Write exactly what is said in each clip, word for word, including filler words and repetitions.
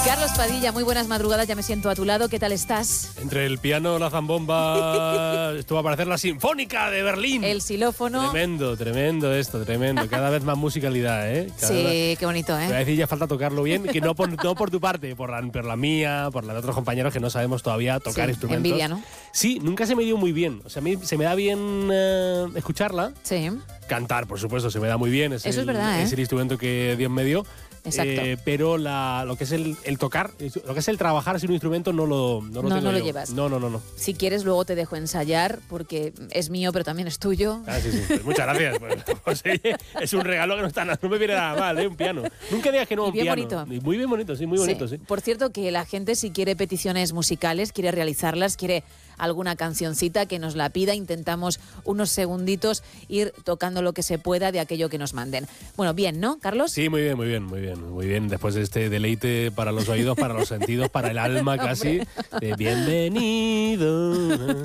Carlos Padilla, muy buenas madrugadas, ya me siento a tu lado, ¿qué tal estás? Entre el piano, la zambomba, esto va a parecer la Sinfónica de Berlín. El xilófono. Tremendo, tremendo esto, tremendo. Cada vez más musicalidad, ¿eh? Cada sí, vez... qué bonito, ¿eh? Te voy a decir, ya falta tocarlo bien, que no por, no por tu parte, por la, por la mía, por la de otros compañeros que no sabemos todavía tocar sí, instrumentos. Envidia, ¿no? Sí, nunca se me dio muy bien. O sea, a mí se me da bien eh, escucharla. Sí. Cantar, por supuesto, se me da muy bien. Es Eso el, es verdad, ¿eh? Es el instrumento que Dios me dio. Exacto. Eh, pero la, lo que es el, el tocar, lo que es el trabajar sin un instrumento no lo, no lo No, tengo no lo yo. llevas. No, no, no, no. Si quieres, luego te dejo ensayar, porque es mío, pero también es tuyo. Ah, sí, sí. Pues muchas gracias. Pues, pues, oye, es un regalo que no, está, no me viene nada mal, ¿eh? Un piano. Nunca digas que no a un bien piano. bonito. Y muy bien bonito, sí, muy bonito, sí. sí. Por cierto, que la gente, si quiere peticiones musicales, quiere realizarlas, quiere alguna cancioncita, que nos la pida. Intentamos unos segunditos ir tocando lo que se pueda de aquello que nos manden. Bueno, bien, ¿no, Carlos? Sí, muy bien, muy bien, muy bien. Muy bien, después de este deleite para los oídos, para los sentidos, para el alma casi. De bienvenido.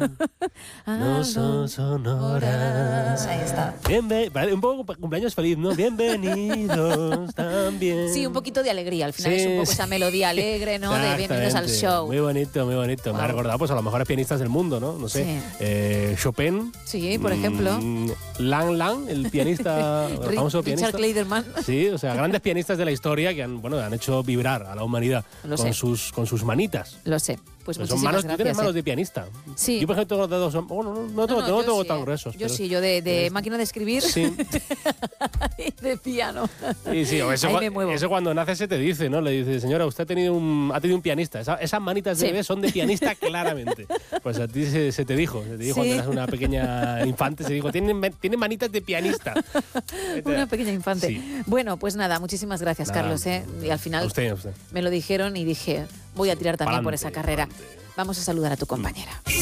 No son sonoras. Ahí está. Bienven- un poco cumpleaños feliz, ¿no? Bienvenidos también. Sí, un poquito de alegría. Al final Sí, es un poco sí. esa melodía alegre, ¿no? De bienvenidos al Exactamente. show. Muy bonito, muy bonito. Wow. Me ha recordado pues, a los mejores pianistas del mundo, ¿no? No sé. Sí. Eh, Chopin. Sí, por ejemplo. Mm, Lang Lang, el pianista, el famoso pianista. Richard Clayderman. Sí, o sea, grandes pianistas de la historia que han, bueno, han hecho vibrar a la humanidad Lo con sé. sus, con sus manitas. Lo sé. Pues Pues son muchísimas manos, tú gracias. tienes manos eh. de pianista. Sí. Yo, por ejemplo, tengo los dedos. Bueno, no, no, tengo, no yo tengo sí, tan eh. gruesos. Yo pero- sí, yo de, de pero- máquina de escribir Sí. y de piano. Sí, sí, o eso, Ahí cua- me muevo. eso cuando nace se te dice, ¿no? Le dice, señora, usted ha tenido un, ha tenido un pianista. Esa- esas manitas de Sí. bebé son de pianista claramente. Pues a ti se, se te dijo, se te dijo Sí. cuando eras una pequeña infante, se dijo, tiene, tiene manitas de pianista. Una pequeña infante. Sí. Bueno, pues nada, muchísimas gracias, Nada. Carlos. ¿eh? Y al A final usted, a usted. me lo dijeron y dije, voy a tirar también por Pa'lante, esa carrera. pa'lante. Vamos a saludar a tu compañera.